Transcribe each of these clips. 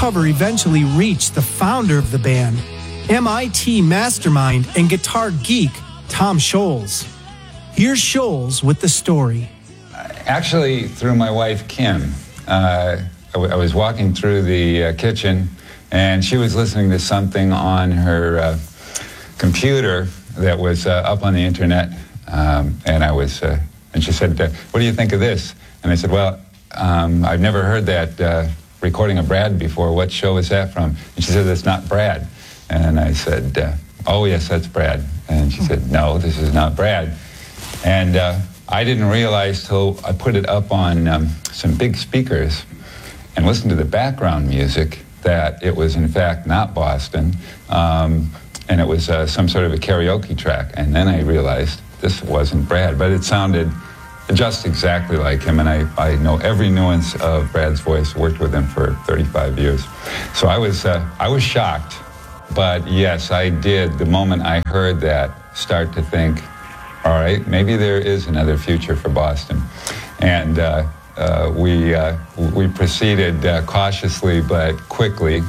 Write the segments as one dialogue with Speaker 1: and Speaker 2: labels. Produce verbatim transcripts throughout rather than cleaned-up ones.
Speaker 1: cover eventually reached the founder of the band, M I T mastermind and guitar geek, Tom Scholz. Here's Scholz with the story.
Speaker 2: Actually, through my wife, Kim. Uh, I, w- I was walking through the uh, kitchen, and she was listening to something on her uh, computer that was uh, up on the internet, um, and I was, uh, and she said, uh, "What do you think of this?" And I said, "Well, um, I've never heard that uh, recording of Brad before. What show is that from?" And she said, "It's not Brad." And I said, uh, "Oh yes, that's Brad." And she said, "No, this is not Brad." And uh, I didn't realize till I put it up on um, some big speakers and listened to the background music that it was in fact not Boston, um, and it was uh, some sort of a karaoke track. And then I realized this wasn't Brad, but it sounded just exactly like him, and I, I know every nuance of Brad's voice, worked with him for thirty-five years. So I was, uh, I was shocked, but yes, I did, the moment I heard that, start to think, all right, maybe there is another future for Boston. And uh, uh, we uh, we proceeded uh, cautiously but quickly,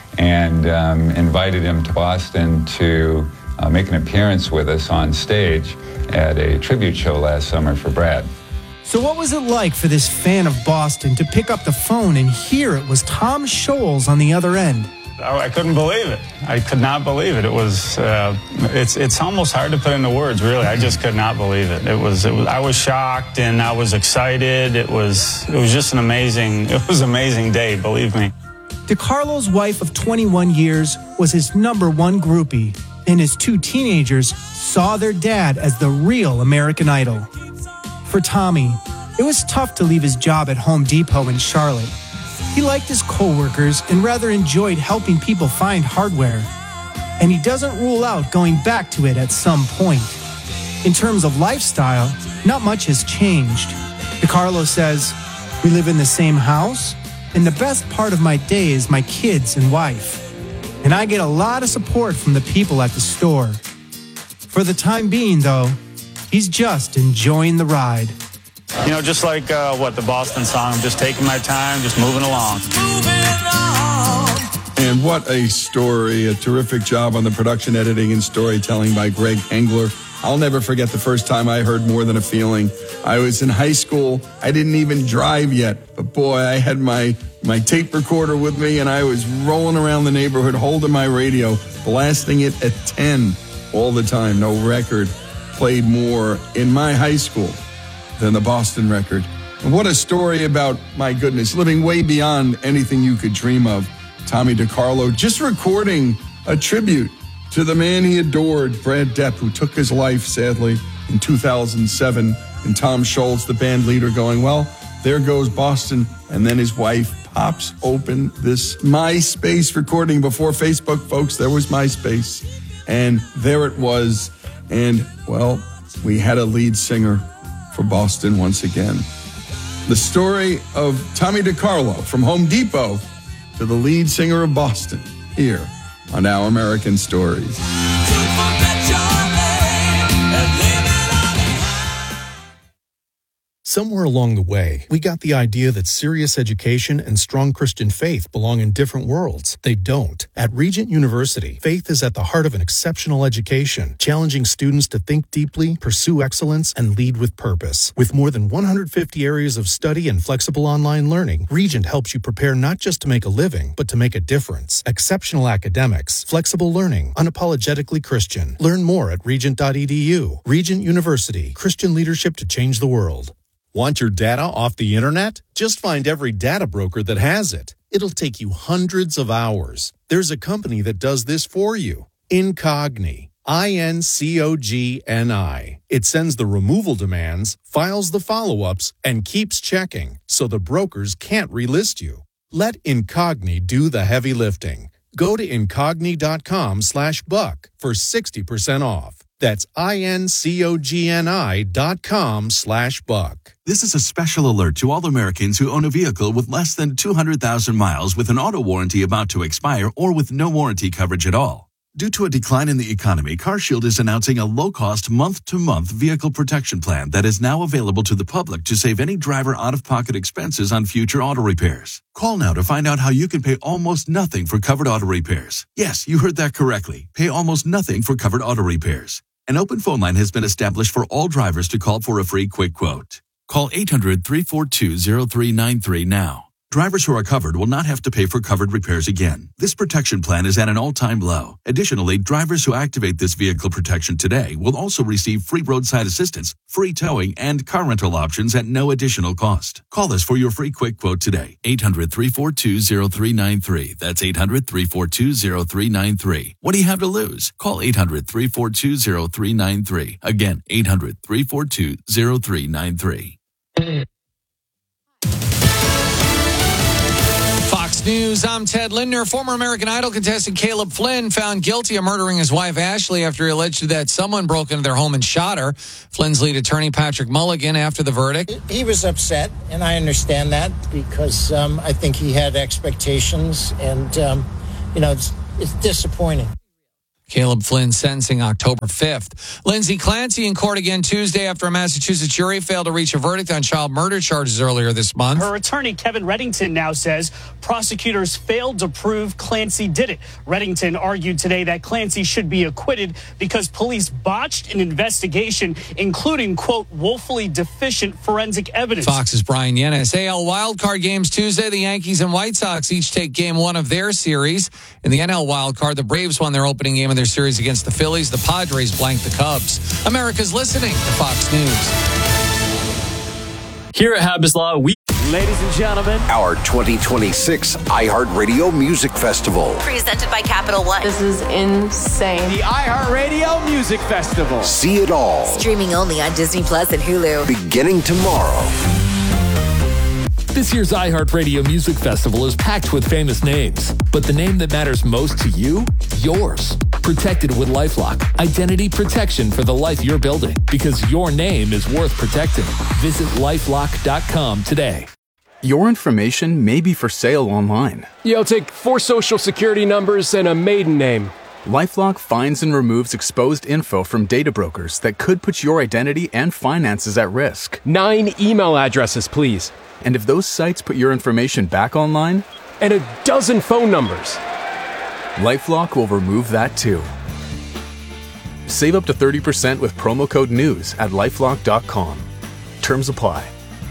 Speaker 2: and um, invited him to Boston to uh, make an appearance with us on stage at a tribute show last summer for Brad.
Speaker 1: So what was it like for this fan of Boston to pick up the phone and hear it was Tom Scholz on the other end?
Speaker 3: I couldn't believe it. I could not believe it. It was, uh, it's it's almost hard to put into words, really. I just could not believe it. It was, it was, I was shocked and I was excited. It was, it was just an amazing, it was an amazing day, believe me.
Speaker 1: DeCarlo's wife of twenty-one years was his number one groupie, and his two teenagers saw their dad as the real American Idol. For Tommy, it was tough to leave his job at Home Depot in Charlotte. He liked his coworkers and rather enjoyed helping people find hardware. And he doesn't rule out going back to it at some point. In terms of lifestyle, not much has changed. DeCarlo says, "We live in the same house, and the best part of my day is my kids and wife. And I get a lot of support from the people at the store." For the time being, though, he's just enjoying the ride.
Speaker 3: You know, just like, uh, what, the Boston song, I'm just taking my time, just moving along.
Speaker 4: And what a story. A terrific job on the production, editing, and storytelling by Greg Engler. I'll never forget the first time I heard More Than a Feeling. I was in high school. I didn't even drive yet. But boy, I had my, my tape recorder with me, and I was rolling around the neighborhood holding my radio, blasting it at ten all the time. No record played more in my high school than the Boston record. And what a story about, my goodness, living way beyond anything you could dream of. Tommy DeCarlo just recording a tribute to the man he adored, Brad Depp, who took his life, sadly, in two thousand seven. And Tom Scholz, the band leader, going, well, there goes Boston. And then his wife pops open this MySpace recording. Before Facebook, folks, there was MySpace. And there it was. And, well, we had a lead singer for Boston once again. The story of Tommy DeCarlo from Home Depot to the lead singer of Boston here on Now American Stories.
Speaker 5: Somewhere along the way, we got the idea that serious education and strong Christian faith belong in different worlds. They don't. At Regent University, faith is at the heart of an exceptional education, challenging students to think deeply, pursue excellence, and lead with purpose. With more than one hundred fifty areas of study and flexible online learning, Regent helps you prepare not just to make a living, but to make a difference. Exceptional academics, flexible learning, unapologetically Christian. Learn more at regent dot e d u. Regent University, Christian leadership to change the world. Want your data off the internet? Just find every data broker that has it. It'll take you hundreds of hours. There's a company that does this for you. Incogni. I N C O G N I. It sends the removal demands, files the follow-ups, and keeps checking, so the brokers can't relist you. Let Incogni do the heavy lifting. Go to incogni.com slash buck for sixty percent off. That's I-N-C-O-G-N-I dot com slash buck.
Speaker 6: This is a special alert to all Americans who own a vehicle with less than two hundred thousand miles with an auto warranty about to expire or with no warranty coverage at all. Due to a decline in the economy, CarShield is announcing a low-cost month-to-month vehicle protection plan that is now available to the public to save any driver out-of-pocket expenses on future auto repairs. Call now to find out how you can pay almost nothing for covered auto repairs. Yes, you heard that correctly. Pay almost nothing for covered auto repairs. An open phone line has been established for all drivers to call for a free quick quote. Call eight hundred, three four two, zero three nine three now. Drivers who are covered will not have to pay for covered repairs again. This protection plan is at an all-time low. Additionally, drivers who activate this vehicle protection today will also receive free roadside assistance, free towing, and car rental options at no additional cost. Call us for your free quick quote today. eight hundred, three four two, zero three nine three. That's eight hundred, three four two, zero three nine three. What do you have to lose? Call eight hundred, three four two, zero three nine three. Again, eight hundred, three four two, zero three nine three.
Speaker 7: Fox News, I'm Ted Lindner. Former American Idol contestant Caleb Flynn found guilty of murdering his wife Ashley after he alleged that someone broke into their home and shot her. Flynn's lead attorney Patrick Mulligan after the verdict.
Speaker 8: He was upset, and I understand that because um, I think he had expectations, and, um, you know, it's, it's disappointing.
Speaker 7: Caleb Flynn sentencing October fifth. Lindsay Clancy in court again Tuesday after a Massachusetts jury failed to reach a verdict on child murder charges earlier this month.
Speaker 9: Her attorney, Kevin Reddington, now says prosecutors failed to prove Clancy did it. Reddington argued today that Clancy should be acquitted because police botched an investigation, including, quote, woefully deficient forensic evidence.
Speaker 7: Fox's Brian Yennis. A L wildcard games Tuesday. The Yankees and White Sox each take game one of their series. In the N L wildcard, the Braves won their opening game of their series against the Phillies. The Padres blanked the Cubs. America's listening to Fox News.
Speaker 10: Here at Habas Law, we...
Speaker 11: Ladies and gentlemen,
Speaker 12: our twenty twenty-six iHeartRadio Music Festival.
Speaker 13: Presented by Capital One.
Speaker 14: This is insane.
Speaker 11: The iHeartRadio Music Festival.
Speaker 12: See it all.
Speaker 13: Streaming only on Disney Plus and Hulu.
Speaker 12: Beginning tomorrow.
Speaker 10: This year's iHeartRadio Music Festival is packed with famous names, but the name that matters most to you? Yours. Protected with LifeLock. Identity protection for the life you're building, because your name is worth protecting. Visit lifelock dot com today.
Speaker 15: Your information may be for sale online.
Speaker 16: Yo, take four social security numbers and a maiden name.
Speaker 15: LifeLock finds and removes exposed info from data brokers that could put your identity and finances at risk.
Speaker 16: Nine email addresses, please.
Speaker 15: And if those sites put your information back online?
Speaker 16: And a dozen phone numbers.
Speaker 15: LifeLock will remove that too. Save up to thirty percent with promo code NEWS at lifelock dot com. Terms apply.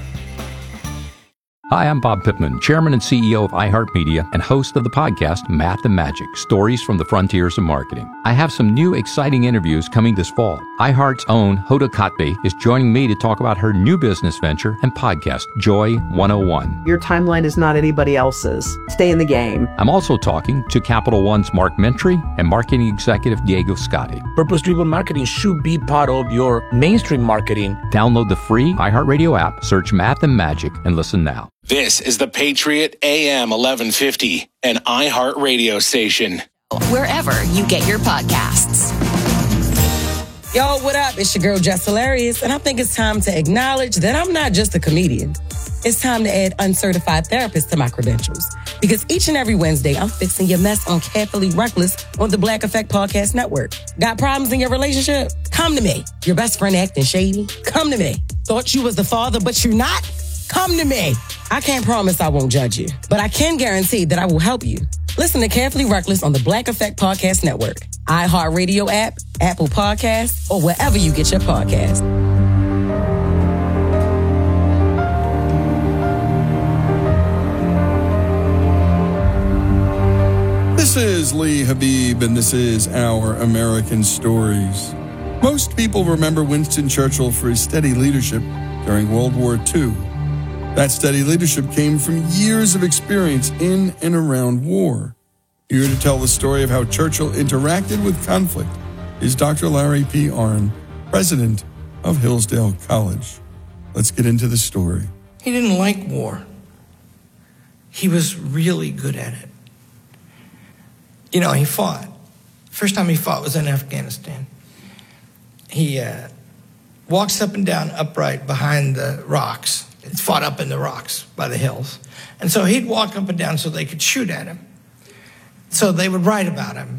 Speaker 17: Hi, I'm Bob Pittman, Chairman and C E O of iHeartMedia and host of the podcast Math and Magic, Stories from the Frontiers of Marketing. I have some new exciting interviews coming this fall. iHeart's own Hoda Kotb is joining me to talk about her new business venture and podcast, Joy one oh one.
Speaker 18: Your timeline is not anybody else's. Stay in the game.
Speaker 17: I'm also talking to Capital One's Mark Mentry and marketing executive Diego Scotti.
Speaker 19: Purpose-driven marketing should be part of your mainstream marketing.
Speaker 17: Download the free iHeartRadio app, search Math and Magic, and listen now.
Speaker 20: This is the Patriot A M eleven fifty, an iHeart radio station.
Speaker 13: Wherever you get your podcasts.
Speaker 21: Yo, what up? It's your girl, Jess Hilarious, and I think it's time to acknowledge that I'm not just a comedian. It's time to add uncertified therapist to my credentials. Because each and every Wednesday, I'm fixing your mess on Carefully Reckless on the Black Effect Podcast Network. Got problems in your relationship? Come to me. Your best friend acting shady? Come to me. Thought you was the father, but you're not? Come to me. I can't promise I won't judge you, but I can guarantee that I will help you. Listen to Carefully Reckless on the Black Effect Podcast Network, iHeartRadio app, Apple Podcasts, or wherever you get your podcasts.
Speaker 4: This is Lee Habib, and this is Our American Stories. Most people remember Winston Churchill for his steady leadership during World War Two. That steady leadership came from years of experience in and around war. Here to tell the story of how Churchill interacted with conflict is Doctor Larry P. Arnn, president of Hillsdale College. Let's get into the story.
Speaker 22: He didn't like war. He was really good at it. You know, he fought. First time he fought was in Afghanistan. He uh, walks up and down upright behind the rocks. It's fought up in the rocks by the hills. And so he'd walk up and down so they could shoot at him. So they would write about him,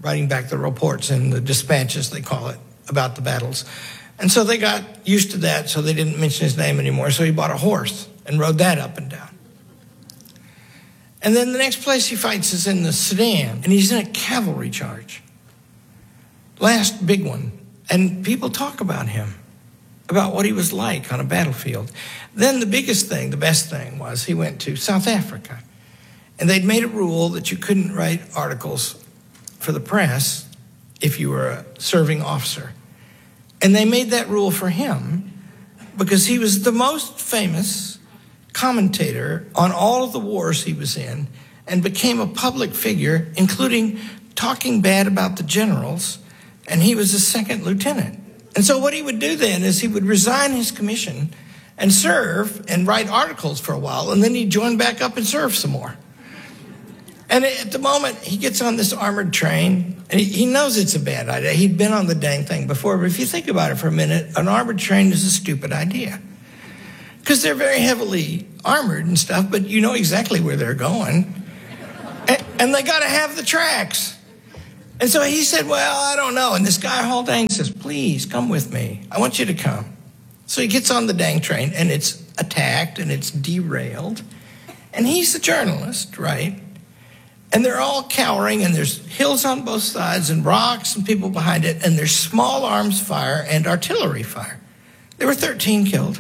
Speaker 22: writing back the reports and the dispatches, they call it, about the battles. And so they got used to that, so they didn't mention his name anymore. So he bought a horse and rode that up and down. And then the next place he fights is in the Sudan, and he's in a cavalry charge. Last big one. And people talk about him, about what he was like on a battlefield. Then the biggest thing, the best thing, was he went to South Africa. And they'd made a rule that you couldn't write articles for the press if you were a serving officer. And they made that rule for him because he was the most famous commentator on all of the wars he was in and became a public figure, including talking bad about the generals, and he was a second lieutenant. And so what he would do then is he would resign his commission and serve and write articles for a while, and then he'd join back up and serve some more. And at the moment, he gets on this armored train, and he, he knows it's a bad idea. He'd been on the dang thing before, but if you think about it for a minute, an armored train is a stupid idea. Because they're very heavily armored and stuff, but you know exactly where they're going. And, and they got to have the tracks. And so he said, well, I don't know. And this guy, Haldane, says, please, come with me. I want you to come. So he gets on the dang train, and it's attacked, and it's derailed. And he's a journalist, right? And they're all cowering, and there's hills on both sides, and rocks, and people behind it, and there's small arms fire and artillery fire. There were thirteen killed.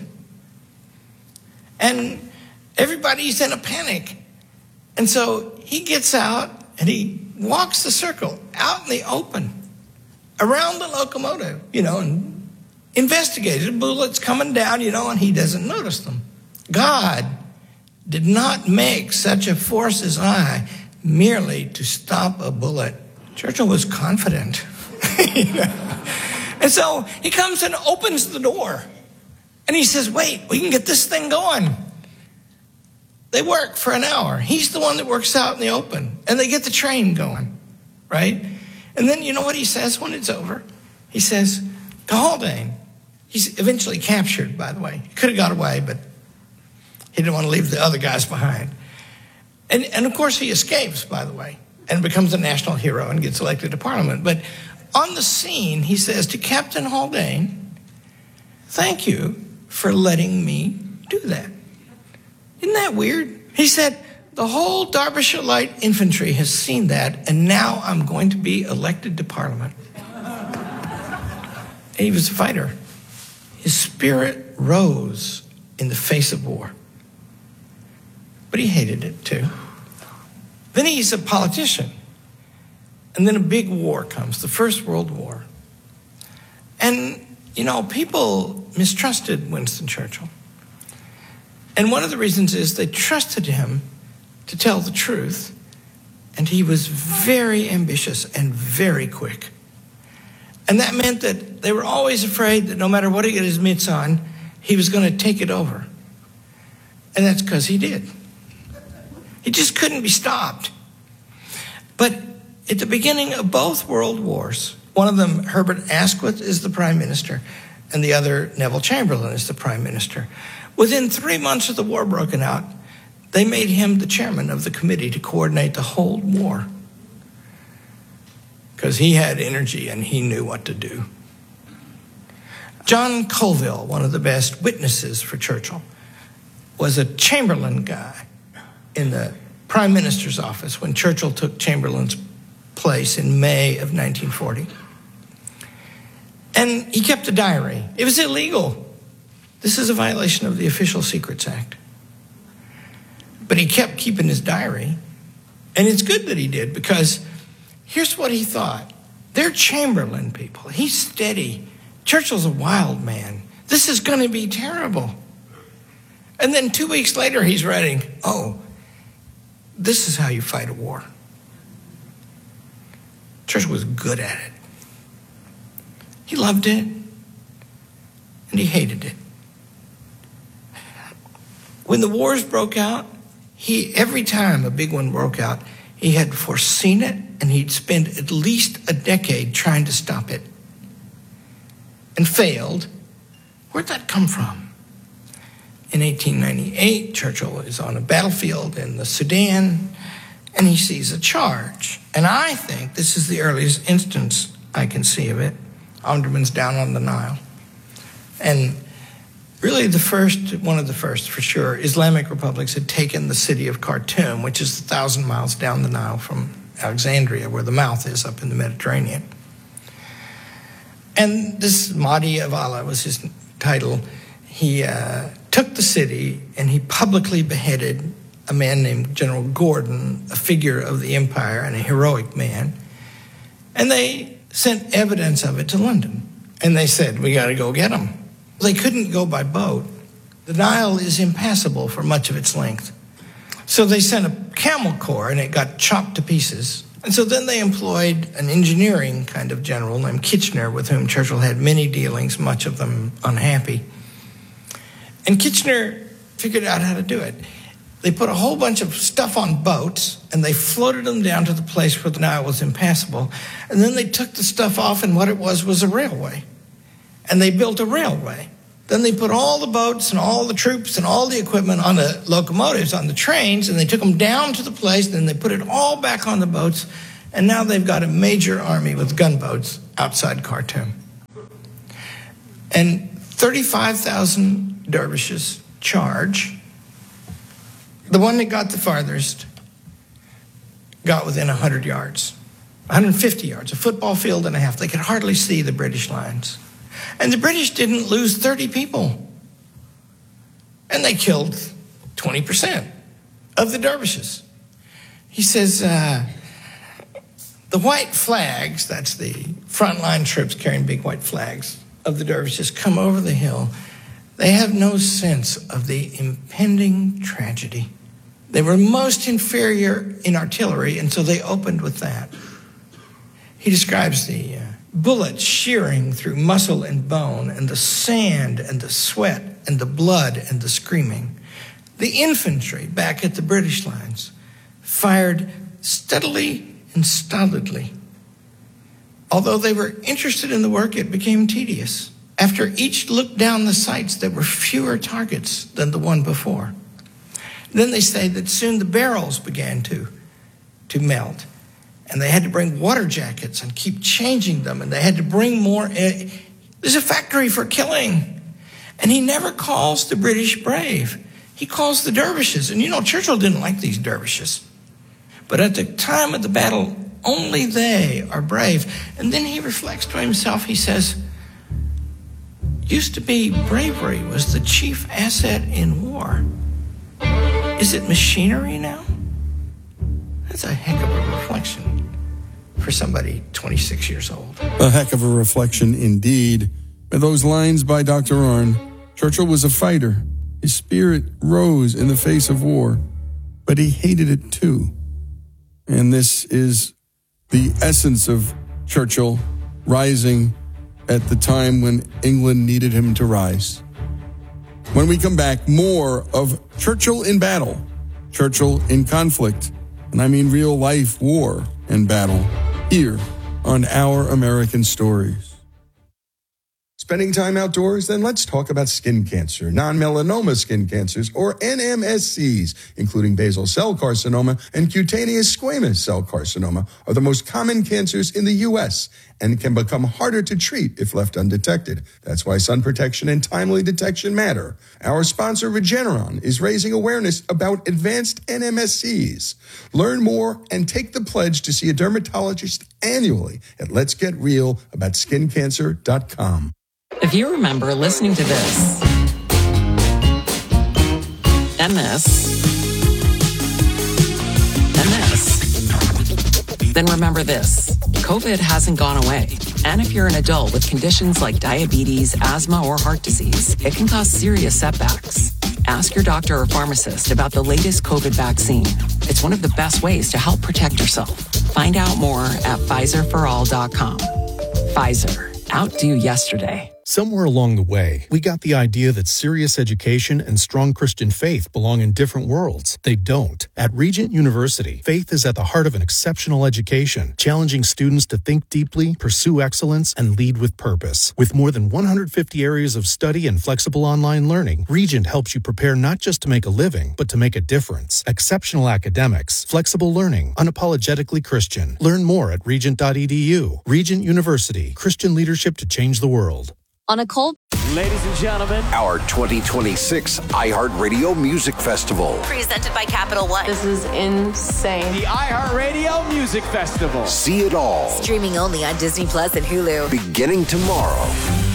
Speaker 22: And everybody's in a panic. And so he gets out, and he walks the circle out in the open, around the locomotive, you know, and investigated. Bullets coming down, you know, and he doesn't notice them. God did not make such a force as I merely to stop a bullet. Churchill was confident. You know? And so he comes and opens the door. And he says, wait, we can get this thing going. They work for an hour. He's the one that works out in the open. And they get the train going, right? And then you know what he says when it's over? He says, to Haldane. He's eventually captured, by the way. He could have got away, but he didn't want to leave the other guys behind. And, and of course, he escapes, by the way, and becomes a national hero and gets elected to Parliament. But on the scene, he says to Captain Haldane, thank you for letting me do that. Isn't that weird? He said, the whole Derbyshire Light Infantry has seen that, and now I'm going to be elected to Parliament. He was a fighter. His spirit rose in the face of war. But he hated it too. Then he's a politician. And then a big war comes, the First World War. And, you know, people mistrusted Winston Churchill. And one of the reasons is they trusted him to tell the truth. And he was very ambitious and very quick. And that meant that they were always afraid that no matter what he got his mitts on, he was going to take it over. And that's because he did. He just couldn't be stopped. But at the beginning of both world wars, one of them, Herbert Asquith, is the prime minister, and the other, Neville Chamberlain, is the prime minister. Within three months of the war broken out, they made him the chairman of the committee to coordinate the whole war. Because he had energy and he knew what to do. John Colville, one of the best witnesses for Churchill, was a Chamberlain guy in the prime minister's office when Churchill took Chamberlain's place in May of nineteen forty. And he kept a diary. It was illegal. This is a violation of the Official Secrets Act. But he kept keeping his diary. And it's good that he did, because here's what he thought. They're Chamberlain people. He's steady. Churchill's a wild man. This is going to be terrible. And then two weeks later, he's writing, oh, this is how you fight a war. Churchill was good at it. He loved it, and he hated it. When the wars broke out, he every time a big one broke out, he had foreseen it, and he'd spend at least a decade trying to stop it. And failed. Where'd that come from? In eighteen ninety-eight, Churchill is on a battlefield in the Sudan, and he sees a charge. And I think this is the earliest instance I can see of it. Omdurman's down on the Nile. And really the first, one of the first for sure, Islamic republics had taken the city of Khartoum, which is a thousand miles down the Nile from Alexandria, where the mouth is up in the Mediterranean. And this Mahdi of Allah was his title. He uh, took the city and he publicly beheaded a man named General Gordon, a figure of the empire and a heroic man. And they sent evidence of it to London. And they said, we got to go get him. They couldn't go by boat. The Nile is impassable for much of its length. So they sent a camel corps, and it got chopped to pieces. And so then they employed an engineering kind of general named Kitchener, with whom Churchill had many dealings, much of them unhappy. And Kitchener figured out how to do it. They put a whole bunch of stuff on boats, and they floated them down to the place where the Nile was impassable. And then they took the stuff off, and what it was was a railway. And they built a railway. Then they put all the boats and all the troops and all the equipment on the locomotives, on the trains, and they took them down to the place, and then they put it all back on the boats, and now they've got a major army with gunboats outside Khartoum. And thirty-five thousand dervishes charge. The one that got the farthest got within one hundred yards, one hundred fifty yards, a football field and a half. They could hardly see the British lines. And the British didn't lose thirty people. And they killed twenty percent of the dervishes. He says, uh, the white flags, that's the frontline troops carrying big white flags of the dervishes, come over the hill. They have no sense of the impending tragedy. They were most inferior in artillery, and so they opened with that. He describes the uh, bullets shearing through muscle and bone, and the sand and the sweat and the blood and the screaming. The infantry back at the British lines fired steadily and stolidly. Although they were interested in the work, it became tedious. After each looked down the sights, there were fewer targets than the one before. Then they say that soon the barrels began to, to melt. And they had to bring water jackets and keep changing them. And they had to bring more. Uh, there's a factory for killing. And he never calls the British brave. He calls the dervishes. And you know, Churchill didn't like these dervishes. But at the time of the battle, only they are brave. And then he reflects to himself. He says, used to be bravery was the chief asset in war. Is it machinery now? That's a heck of a reflection for somebody twenty-six years old.
Speaker 4: A heck of a reflection indeed. With those lines by Doctor Arnn, Churchill was a fighter. His spirit rose in the face of war, but he hated it too. And this is the essence of Churchill rising at the time when England needed him to rise. When we come back, more of Churchill in battle, Churchill in conflict, and I mean real life war and battle, here on Our American Stories. Spending time outdoors? Then let's talk about skin cancer, non-melanoma skin cancers, or N M S Cs, including basal cell carcinoma and cutaneous squamous cell carcinoma, are the most common cancers in the U S and can become harder to treat if left undetected. That's why sun protection and timely detection matter. Our sponsor, Regeneron, is raising awareness about advanced N M S Cs. Learn more and take the pledge to see a dermatologist annually at lets get real about skin cancer dot com.
Speaker 1: If you remember listening to this, and this, and this, then remember this. COVID hasn't gone away. And if you're an adult with conditions like diabetes, asthma, or heart disease, it can cause serious setbacks. Ask your doctor or pharmacist about the latest COVID vaccine. It's one of the best ways to help protect yourself. Find out more at Pfizer for all dot com. Pfizer. Outdo yesterday.
Speaker 5: Somewhere along the way, we got the idea that serious education and strong Christian faith belong in different worlds. They don't. At Regent University, faith is at the heart of an exceptional education, challenging students to think deeply, pursue excellence, and lead with purpose. With more than one hundred fifty areas of study and flexible online learning, Regent helps you prepare not just to make a living, but to make a difference. Exceptional academics, flexible learning, unapologetically Christian. Learn more at regent dot e d u. Regent University, Christian leadership to change the world.
Speaker 2: On a cold...
Speaker 11: Ladies and gentlemen,
Speaker 12: our twenty twenty-six iHeartRadio Music Festival.
Speaker 13: Presented by Capital One.
Speaker 14: This is insane.
Speaker 11: the iHeartRadio Music Festival.
Speaker 12: See it all.
Speaker 13: Streaming only on Disney Plus and Hulu.
Speaker 12: Beginning tomorrow.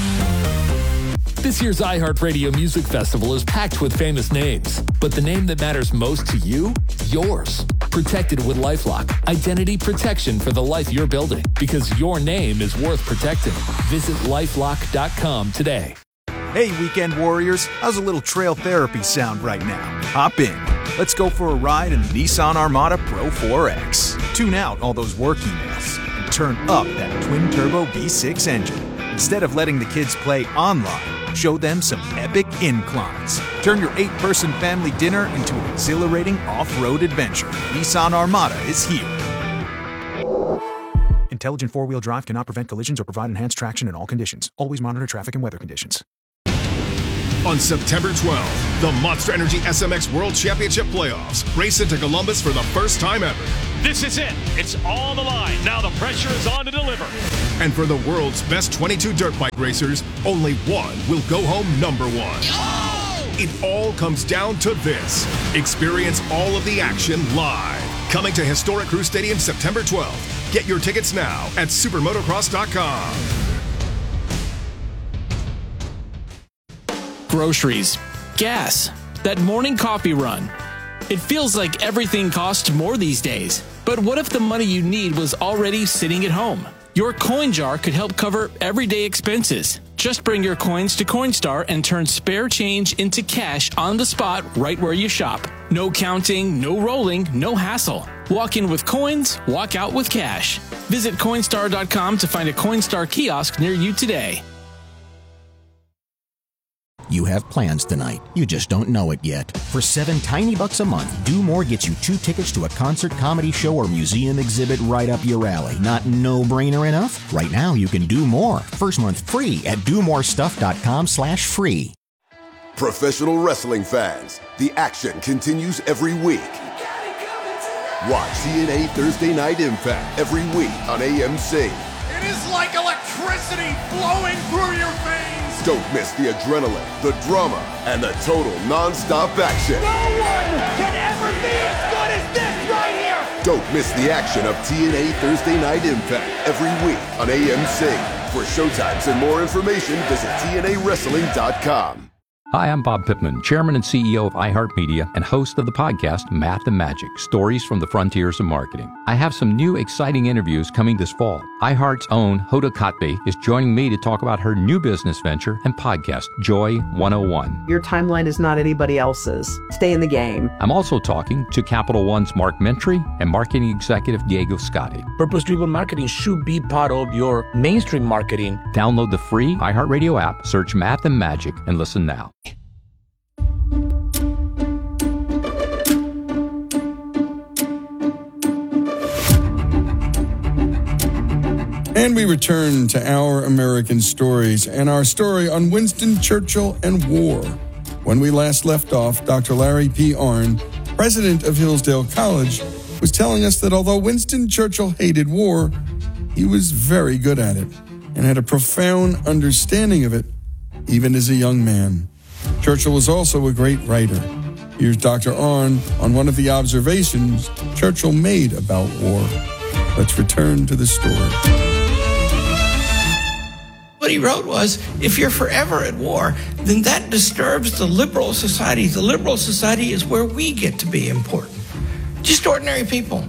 Speaker 10: This year's iHeartRadio Music Festival is packed with famous names, but the name that matters most to you? Yours. Protected with LifeLock. Identity protection for the life you're building, because your name is worth protecting. Visit lifelock dot com today.
Speaker 3: Hey, Weekend Warriors. How's a little trail therapy sound right now? Hop in. Let's go for a ride in the Nissan Armada Pro four X. Tune out all those work emails and turn up that twin-turbo V six engine. Instead of letting the kids play online, show them some epic inclines. Turn your eight-person family dinner into an exhilarating off-road adventure. Nissan Armada is here. Intelligent four-wheel drive cannot prevent collisions or provide enhanced traction in all conditions. Always monitor traffic and weather conditions.
Speaker 23: On September twelfth, the Monster Energy S M X World Championship Playoffs race into Columbus for the first time ever.
Speaker 24: This is it. It's on the line. Now the pressure is on to deliver.
Speaker 23: And for the world's best twenty-two dirt bike racers, only one will go home number one. Oh! It all comes down to this. Experience all of the action live. Coming to Historic Crew Stadium September twelfth. Get your tickets now at supermotocross dot com.
Speaker 25: Groceries, gas, that morning coffee run. It feels like everything costs more these days. But what if the money you need was already sitting at home? Your coin jar could help cover everyday expenses. Just bring your coins to Coinstar and turn spare change into cash on the spot right where you shop. No counting, no rolling, no hassle. Walk in with coins, walk out with cash. Visit Coinstar dot com to find a Coinstar kiosk near you today.
Speaker 26: You have plans tonight. You just don't know it yet. For seven tiny bucks a month, Do More gets you two tickets to a concert, comedy show, or museum exhibit right up your alley. Not no-brainer enough? Right now, you can do more. First month free at do more stuff dot com slash free.
Speaker 27: Professional wrestling fans, the action continues every week. Watch T N A Thursday Night Impact every week on A M C.
Speaker 28: It is like electricity flowing through your veins.
Speaker 27: Don't miss the adrenaline, the drama, and the total non-stop action.
Speaker 28: No one can ever be as good as this right here.
Speaker 27: Don't miss the action of T N A Thursday Night Impact every week on A M C. For showtimes and more information, visit T N A wrestling dot com.
Speaker 17: Hi, I'm Bob Pittman, Chairman and C E O of iHeartMedia and host of the podcast Math and Magic, Stories from the Frontiers of Marketing. I have some new exciting interviews coming this fall. iHeart's own Hoda Kotb is joining me to talk about her new business venture and podcast, Joy one oh one.
Speaker 18: Your timeline is not anybody else's. Stay in the game.
Speaker 17: I'm also talking to Capital One's Mark Mentry and marketing executive Diego Scotti.
Speaker 19: Purpose-driven marketing should be part of your mainstream marketing.
Speaker 17: Download the free iHeartRadio app, search Math and Magic, and listen now.
Speaker 4: And we return to Our American Stories and our story on Winston Churchill and war. When we last left off, Doctor Larry P. Arnn, president of Hillsdale College, was telling us that although Winston Churchill hated war, he was very good at it and had a profound understanding of it, even as a young man. Churchill was also a great writer. Here's Doctor Arnn on one of the observations Churchill made about war. Let's return to the story.
Speaker 22: What he wrote was, if you're forever at war, then that disturbs the liberal society. The liberal society is where we get to be important. Just ordinary people.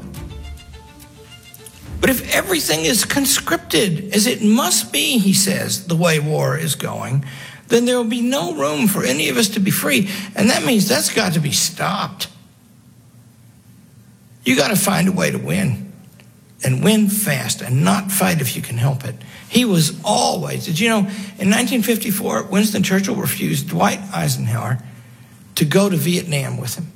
Speaker 22: But if everything is conscripted, as it must be, he says, the way war is going, then there will be no room for any of us to be free. And that means that's got to be stopped. You got to find a way to win. and win fast and not fight if you can help it. He was always, did you know, in nineteen fifty-four, Winston Churchill refused Dwight Eisenhower to go to Vietnam with him.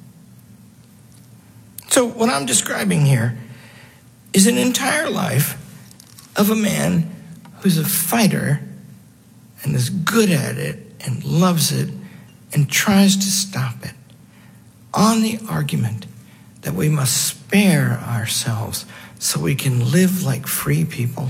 Speaker 22: So what I'm describing here is an entire life of a man who's a fighter and is good at it and loves it and tries to stop it on the argument that we must spare ourselves so we can live like free people.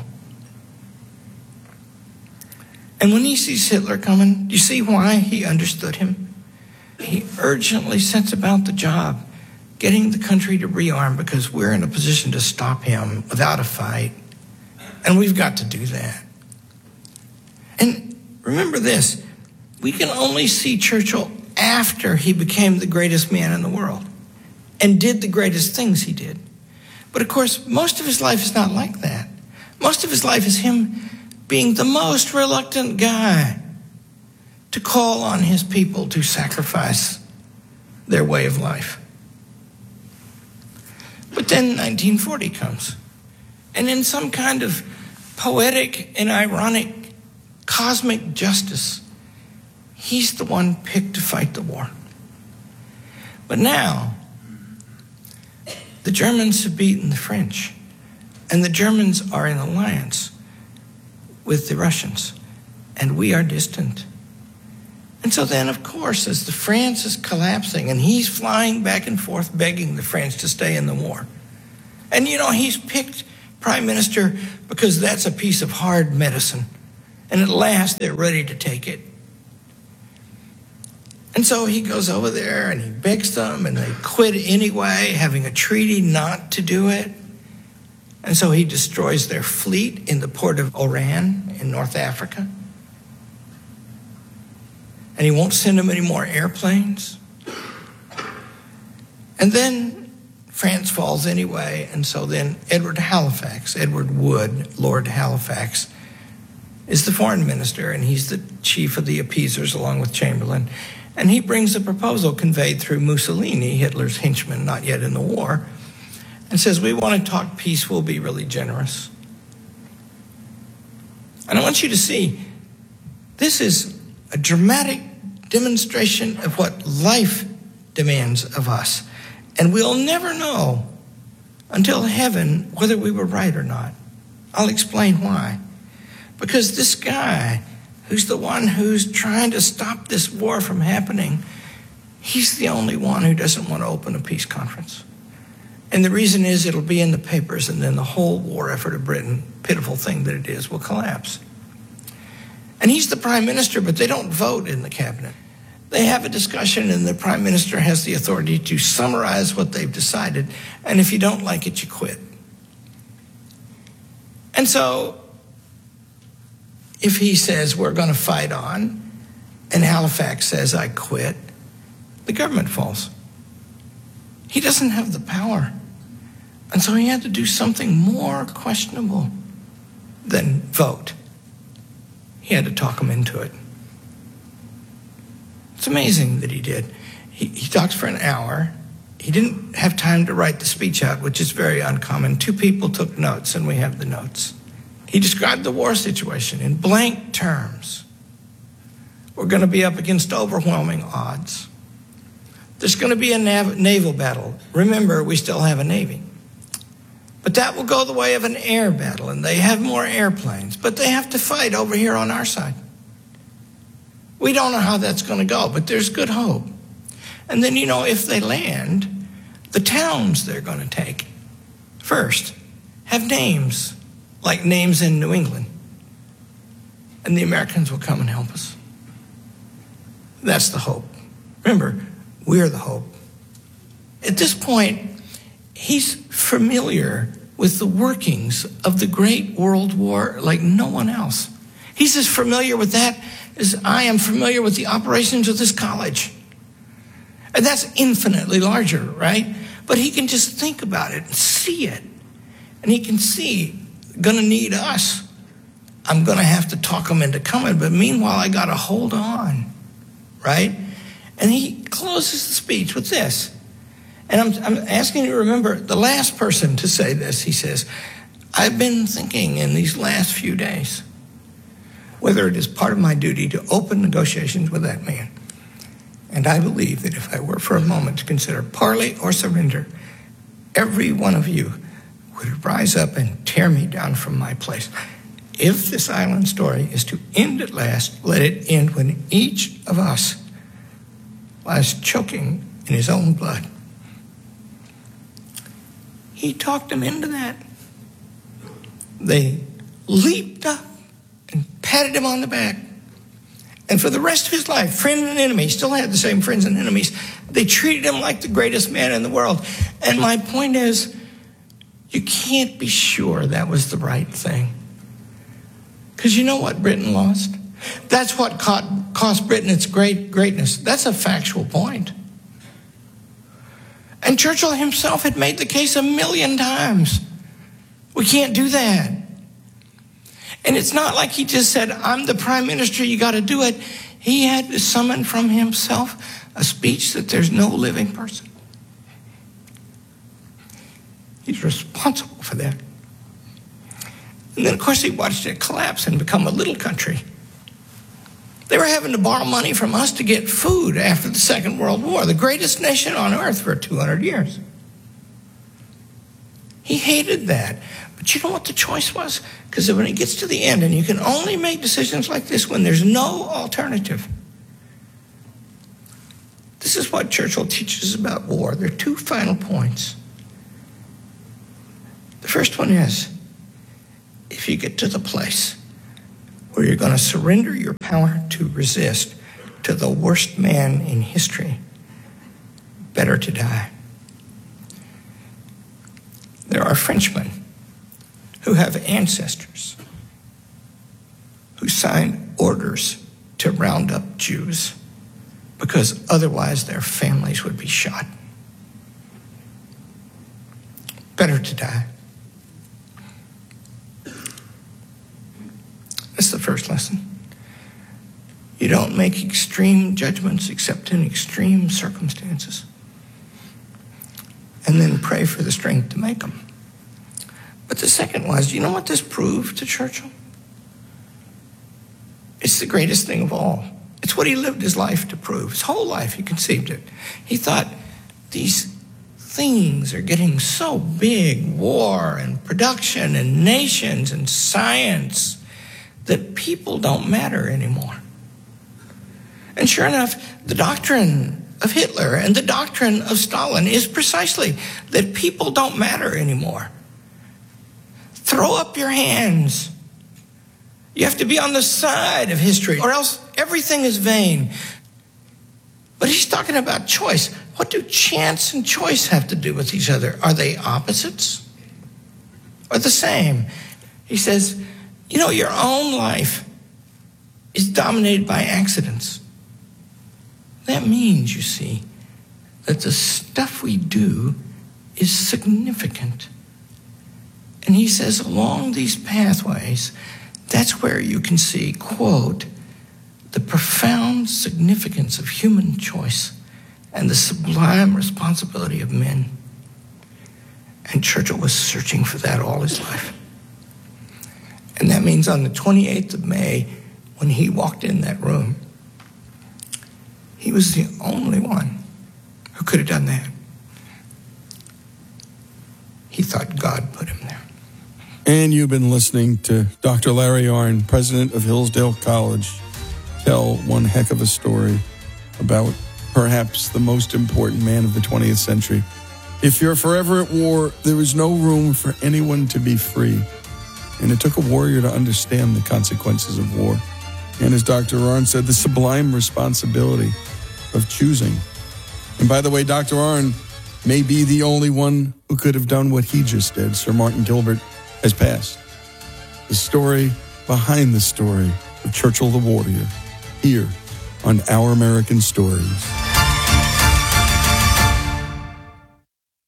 Speaker 22: And when he sees Hitler coming, do you see why he understood him? He urgently sets about the job, getting the country to rearm because we're in a position to stop him without a fight. And we've got to do that. And remember this, we can only see Churchill after he became the greatest man in the world and did the greatest things he did. But of course, most of his life is not like that. Most of his life is him being the most reluctant guy to call on his people to sacrifice their way of life. But then nineteen forty comes, and in some kind of poetic and ironic cosmic justice, he's the one picked to fight the war. But now, the Germans have beaten the French, and the Germans are in alliance with the Russians, and we are distant. And so then, of course, as the France is collapsing, and he's flying back and forth begging the French to stay in the war. And, you know, he's picked prime minister because that's a piece of hard medicine. And at last, they're ready to take it. And so he goes over there and he begs them, and they quit anyway, having a treaty not to do it. And so he destroys their fleet in the port of Oran in North Africa. And he won't send them any more airplanes. And then France falls anyway, and so then Edward Halifax, Edward Wood, Lord Halifax, is the foreign minister, and he's the chief of the appeasers along with Chamberlain. And he brings a proposal conveyed through Mussolini, Hitler's henchman, not yet in the war, and says, we want to talk peace, we'll be really generous. And I want you to see, this is a dramatic demonstration of what life demands of us. And we'll never know until heaven whether we were right or not. I'll explain why. Because this guy, who's the one who's trying to stop this war from happening, he's the only one who doesn't want to open a peace conference. And the reason is it'll be in the papers, and then the whole war effort of Britain, pitiful thing that it is, will collapse. And he's the prime minister, but they don't vote in the cabinet. They have a discussion, and the prime minister has the authority to summarize what they've decided. And if you don't like it, you quit. And so if he says we're going to fight on, and Halifax says I quit, the government falls. He doesn't have the power. And so he had to do something more questionable than vote. He had to talk him into it. It's amazing that he did. He, he talks for an hour. He didn't have time to write the speech out, which is very uncommon. Two people took notes, and we have the notes. He described the war situation in blank terms. We're going to be up against overwhelming odds. There's going to be a nav- naval battle. Remember, we still have a navy. But that will go the way of an air battle, and they have more airplanes. But they have to fight over here on our side. We don't know how that's going to go, but there's good hope. And then, you know, if they land, the towns they're going to take first have names, like names in New England. And the Americans will come and help us. That's the hope. Remember, we're the hope. At this point, he's familiar with the workings of the Great World War like no one else. He's as familiar with that as I am familiar with the operations of this college. And that's infinitely larger, right? But he can just think about it and see it. And he can see, gonna need us. I'm gonna have to talk him into coming, but meanwhile, I gotta hold on, right? And he closes the speech with this. And I'm, I'm asking you to remember the last person to say this. He says, I've been thinking in these last few days whether it is part of my duty to open negotiations with that man. And I believe that if I were for a moment to consider parley or surrender, every one of you would rise up and tear me down from my place. If this island story is to end at last, let it end when each of us lies choking in his own blood. He talked them into that. They leaped up and patted him on the back. And for the rest of his life, friend and enemy, he still had the same friends and enemies. They treated him like the greatest man in the world. And my point is, you can't be sure that was the right thing. Because you know what Britain lost? That's what cost Britain its great greatness. That's a factual point. And Churchill himself had made the case a million times. We can't do that. And it's not like he just said, I'm the prime minister, you got to do it. He had to summon from himself a speech that there's no living person. He's responsible for that. And then, of course, he watched it collapse and become a little country. They were having to borrow money from us to get food after the Second World War, the greatest nation on earth for two hundred years. He hated that. But you know what the choice was? Because when it gets to the end, and you can only make decisions like this when there's no alternative. This is what Churchill teaches about war. There are two final points. The first one is, if you get to the place where you're going to surrender your power to resist to the worst man in history, better to die. There are Frenchmen who have ancestors who signed orders to round up Jews because otherwise their families would be shot. Better to die. That's the first lesson. You don't make extreme judgments except in extreme circumstances. And then pray for the strength to make them. But the second was, you know what this proved to Churchill? It's the greatest thing of all. It's what he lived his life to prove. His whole life he conceived it. He thought, these things are getting so big, war and production and nations and science, that people don't matter anymore. And sure enough, the doctrine of Hitler and the doctrine of Stalin is precisely that people don't matter anymore. Throw up your hands. You have to be on the side of history, or else everything is vain. But he's talking about choice. What do chance and choice have to do with each other? Are they opposites or the same? He says, you know, your own life is dominated by accidents. That means, you see, that the stuff we do is significant. And he says along these pathways, that's where you can see, quote, the profound significance of human choice and the sublime responsibility of men. And Churchill was searching for that all his life. And that means on the twenty-eighth of May, when he walked in that room, he was the only one who could have done that. He thought God put him there.
Speaker 4: And you've been listening to Doctor Larry Arnn, president of Hillsdale College, tell one heck of a story about perhaps the most important man of the twentieth century. If you're forever at war, there is no room for anyone to be free. And it took a warrior to understand the consequences of war. And as Doctor Arnn said, the sublime responsibility of choosing. And by the way, Doctor Arnn may be the only one who could have done what he just did. Sir Martin Gilbert has passed. The story behind the story of Churchill the Warrior, here on Our American Stories.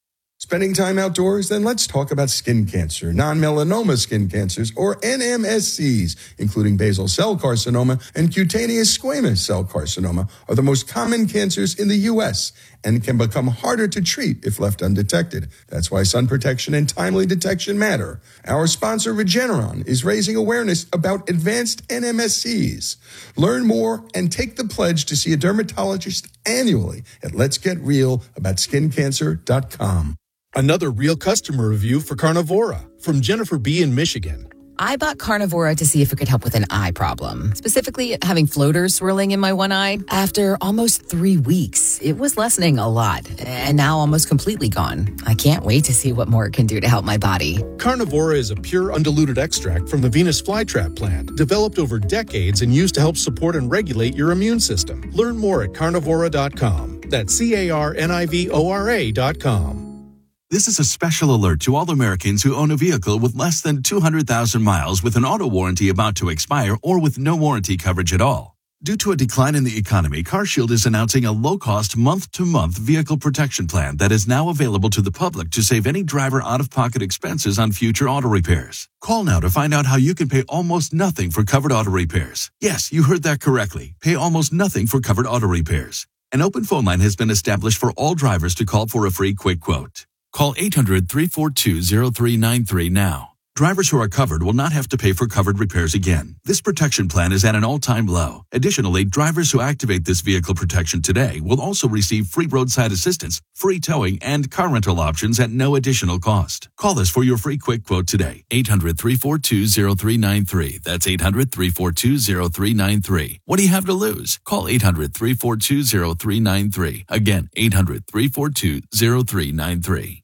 Speaker 4: Spending time outdoors? Then let's talk about skin cancer, non-melanoma skin cancers, or N M S Cs, including basal cell carcinoma and cutaneous squamous cell carcinoma, are the most common cancers in the U S and can become harder to treat if left undetected. That's why sun protection and timely detection matter. Our sponsor, Regeneron, is raising awareness about advanced N M S Cs. Learn more and take the pledge to see a dermatologist annually at lets get real about skin cancer dot com.
Speaker 5: Another real customer review for Carnivora from Jennifer B. in Michigan.
Speaker 13: I bought Carnivora to see if it could help with an eye problem, specifically having floaters swirling in my one eye. After almost three weeks, it was lessening a lot, and now almost completely gone. I can't wait to see what more it can do to help my body.
Speaker 5: Carnivora is a pure undiluted extract from the Venus flytrap plant, developed over decades and used to help support and regulate your immune system. Learn more at carnivora dot com. That's C A R N I V O R A dot com.
Speaker 2: This is a special alert to all Americans who own a vehicle with less than two hundred thousand miles with an auto warranty about to expire or with no warranty coverage at all. Due to a decline in the economy, CarShield is announcing a low-cost month-to-month vehicle protection plan that is now available to the public to save any driver out-of-pocket expenses on future auto repairs. Call now to find out how you can pay almost nothing for covered auto repairs. Yes, you heard that correctly. Pay almost nothing for covered auto repairs. An open phone line has been established for all drivers to call for a free quick quote. Call eight hundred, three four two, zero three nine three now. Drivers who are covered will not have to pay for covered repairs again. This protection plan is at an all-time low. Additionally, drivers who activate this vehicle protection today will also receive free roadside assistance, free towing, and car rental options at no additional cost. Call us for your free quick quote today. eight hundred, three four two, zero three nine three. That's eight hundred, three four two, zero three nine three. What do you have to lose? Call eight hundred, three four two, zero three nine three. Again, eight hundred, three four two, zero three nine three.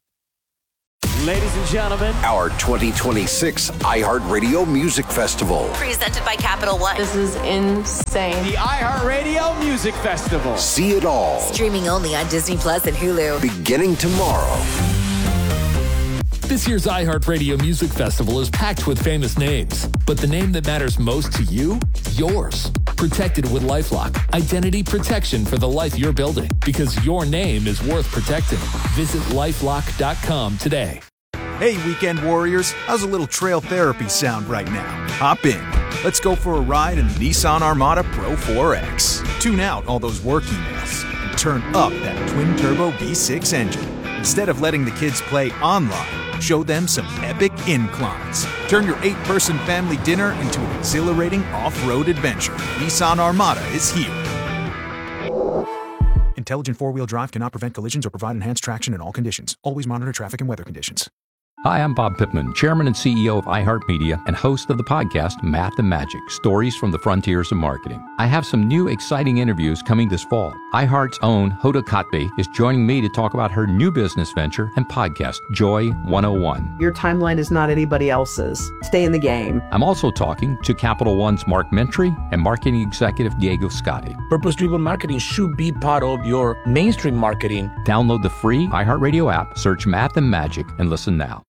Speaker 11: Ladies and gentlemen,
Speaker 12: our twenty twenty-six iHeartRadio Music Festival.
Speaker 13: Presented by Capital One.
Speaker 14: This is insane.
Speaker 11: The iHeartRadio Music Festival.
Speaker 12: See it all.
Speaker 13: Streaming only on Disney Plus and Hulu.
Speaker 12: Beginning tomorrow.
Speaker 10: This year's iHeartRadio Music Festival is packed with famous names, but the name that matters most to you, yours. Protected with LifeLock, identity protection for the life you're building, because your name is worth protecting. Visit lifelock dot com today.
Speaker 3: Hey, weekend warriors, how's a little trail therapy sound right now? Hop in. Let's go for a ride in the Nissan Armada Pro four X. Tune out all those work emails and turn up that twin-turbo V six engine. Instead of letting the kids play online, show them some epic inclines. Turn your eight-person family dinner into an exhilarating off-road adventure. Nissan Armada is here. Intelligent four-wheel drive cannot prevent collisions or provide enhanced traction in all conditions. Always monitor traffic and weather conditions.
Speaker 17: Hi, I'm Bob Pittman, Chairman and C E O of iHeartMedia and host of the podcast Math and Magic, Stories from the Frontiers of Marketing. I have some new exciting interviews coming this fall. iHeart's own Hoda Kotb is joining me to talk about her new business venture and podcast, Joy one oh one.
Speaker 18: Your timeline is not anybody else's. Stay in the game.
Speaker 17: I'm also talking to Capital One's Mark Mentry and marketing executive Diego Scotti.
Speaker 19: Purpose-driven marketing should be part of your mainstream marketing.
Speaker 17: Download the free iHeartRadio app, search Math and Magic, and listen now.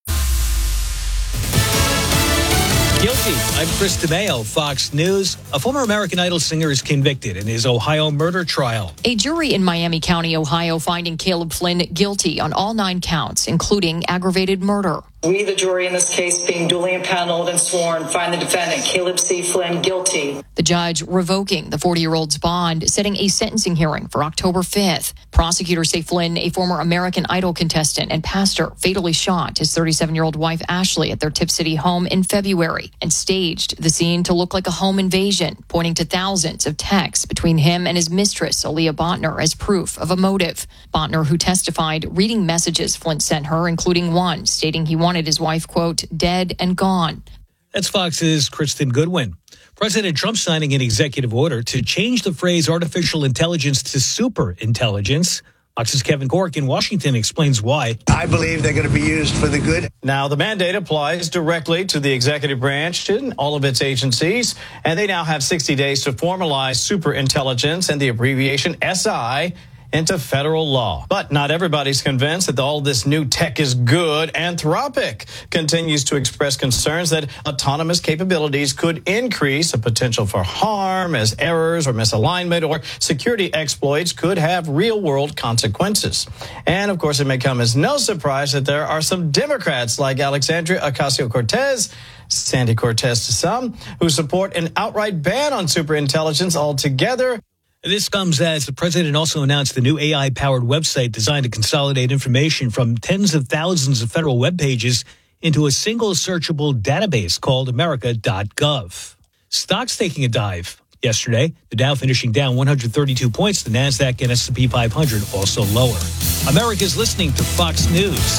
Speaker 6: Guilty. I'm Chris DeMeo, Fox News. A former American Idol singer is convicted in his Ohio murder trial.
Speaker 7: A jury in Miami County, Ohio, finding Caleb Flynn guilty on all nine counts, including aggravated murder.
Speaker 8: We, the jury in this case, being duly impaneled and sworn, find the defendant, Caleb C. Flynn, guilty.
Speaker 7: The judge revoking the forty-year-old's bond, setting a sentencing hearing for October fifth. Prosecutors say Flynn, a former American Idol contestant and pastor, fatally shot his thirty-seven-year-old wife, Ashley, at their Tip City home in February and staged the scene to look like a home invasion, pointing to thousands of texts between him and his mistress, Aaliyah Bontner, as proof of a motive. Bontner, who testified, reading messages Flynn sent her, including one stating he wanted his wife, quote, dead and gone.
Speaker 6: That's Fox's Kristen Goodwin. President Trump signing an executive order to change the phrase artificial intelligence to super intelligence. Fox's Kevin Cork in Washington explains why.
Speaker 9: I believe they're going to be used for the good.
Speaker 15: Now, the mandate applies directly to the executive branch and all of its agencies, and they now have sixty days to formalize super intelligence and the abbreviation S I into federal law. But not everybody's convinced that all this new tech is good. Anthropic continues to express concerns that autonomous capabilities could increase a potential for harm as errors or misalignment or security exploits could have real-world consequences. And, of course, it may come as no surprise that there are some Democrats like Alexandria Ocasio-Cortez, Sandy Cortez to some, who support an outright ban on superintelligence altogether.
Speaker 6: This comes as the president also announced the new A I-powered website designed to consolidate information from tens of thousands of federal web pages into a single searchable database called America dot gov. Stocks taking a dive yesterday. The Dow finishing down one hundred thirty-two points. The NASDAQ and S and P five hundred also lower. America's listening to Fox News.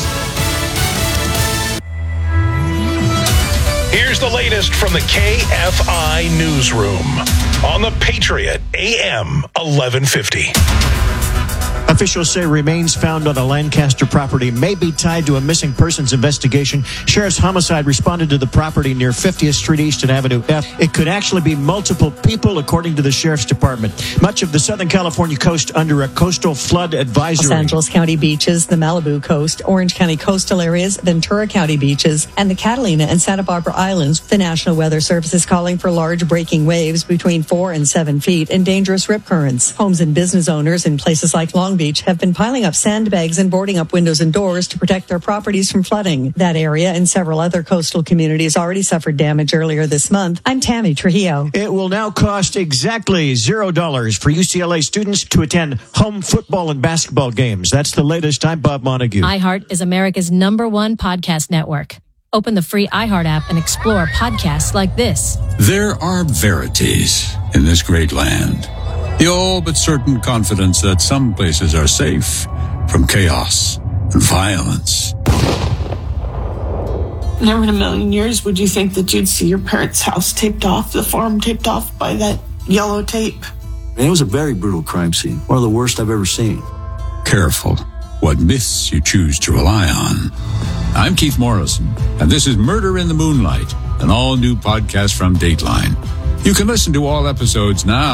Speaker 1: Here's the latest from the K F I Newsroom on the Patriot A M eleven fifty.
Speaker 16: Officials say remains found on a Lancaster property may be tied to a missing persons investigation. Sheriff's Homicide responded to the property near fiftieth Street East and Avenue F. It could actually be multiple people, according to the Sheriff's Department. Much of the Southern California coast under a coastal flood advisory.
Speaker 20: Los Angeles County beaches, the Malibu coast, Orange County coastal areas, Ventura County beaches, and the Catalina and Santa Barbara Islands. The National Weather Service is calling for large breaking waves between four and seven feet and dangerous rip currents. Homes and business owners in places like Long Beach have been piling up sandbags and boarding up windows and doors to protect their properties from flooding. That area and several other coastal communities already suffered damage earlier this month. I'm Tammy Trujillo.
Speaker 16: It will now cost exactly zero dollars for U C L A students to attend home football and basketball games. That's the latest. I'm Bob Montague.
Speaker 21: iHeart is America's number one podcast network. Open the free iHeart app and explore podcasts like this.
Speaker 23: There are verities in this great land. The all but certain confidence that some places are safe from chaos and violence.
Speaker 24: Never in a million years would you think that you'd see your parents' house taped off, the farm taped off by that yellow tape.
Speaker 25: It was a very brutal crime scene, one of the worst I've ever seen.
Speaker 23: Careful what myths you choose to rely on. I'm Keith Morrison, and this is Murder in the Moonlight, an all-new podcast from Dateline. You can listen to all episodes now